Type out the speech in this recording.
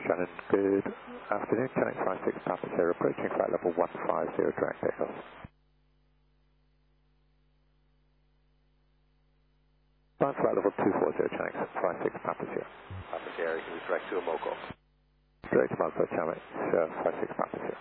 Shannon, good afternoon. Channel 56 Papa Sierra approaching flight level 150 direct takeoff. Flight level 240, Channel 56 Papa Sierra. Papa Sierra, can we direct to a MOCO? Direct to Moscow, Channel 56 Papa Sierra.